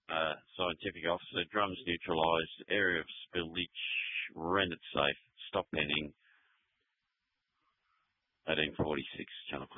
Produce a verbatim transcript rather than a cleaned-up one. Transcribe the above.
uh, Scientific Officer. Drums neutralised. Area of spillage rendered safe. Stop pending. eighteen forty-six, Channel Clear.